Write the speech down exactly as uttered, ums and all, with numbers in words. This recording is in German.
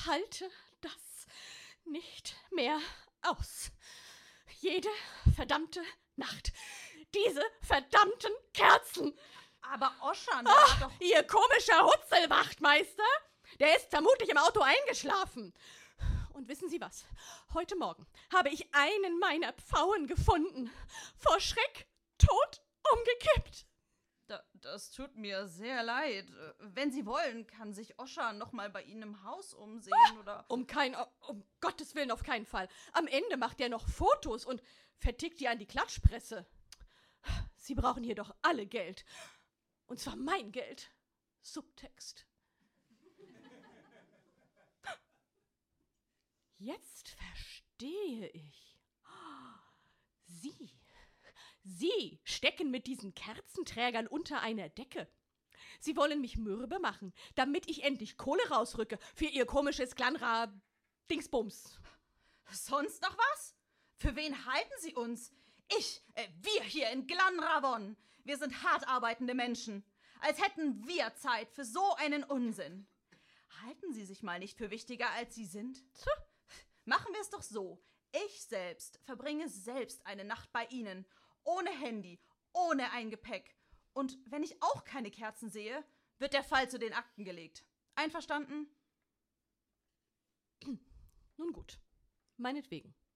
halte das nicht mehr aus. Jede verdammte Nacht. Diese verdammten Kerzen. Aber Oschan, der Ach, hat doch... Ihr komischer Hutzelwachtmeister, der ist vermutlich im Auto eingeschlafen. Und wissen Sie was? Heute Morgen habe ich einen meiner Pfauen gefunden. Vor Schreck tot umgekippt. Da, das tut mir sehr leid. Wenn Sie wollen, kann sich Oschan noch mal bei Ihnen im Haus umsehen, ah, oder... Um kein... Um Gottes Willen, auf keinen Fall. Am Ende macht er noch Fotos und vertickt die an die Klatschpresse. Sie brauchen hier doch alle Geld. Und zwar mein Geld. Subtext. Jetzt verstehe ich. Sie, Sie stecken mit diesen Kerzenträgern unter einer Decke. Sie wollen mich mürbe machen, damit ich endlich Kohle rausrücke für Ihr komisches Glanra-Dingsbums. Sonst noch was? Für wen halten Sie uns? Ich, äh, wir hier in Glanravon. Wir sind hart arbeitende Menschen. Als hätten wir Zeit für so einen Unsinn. Halten Sie sich mal nicht für wichtiger, als Sie sind? Tch. Machen wir es doch so. Ich selbst verbringe selbst eine Nacht bei Ihnen. Ohne Handy, ohne ein Gepäck. Und wenn ich auch keine Kerzen sehe, wird der Fall zu den Akten gelegt. Einverstanden? Nun gut, meinetwegen.